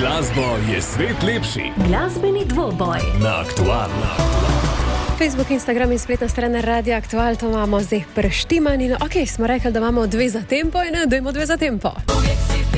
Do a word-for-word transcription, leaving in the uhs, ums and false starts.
glasbo je svet lepši. Glasbeni dvoboj Na Aktualno. Facebook, Instagram in spletna stran Radia Aktual, to imamo zdaj preštimani. No, ok, smo rekli, da imamo dve za tempo in ne, dajmo dve za tempo.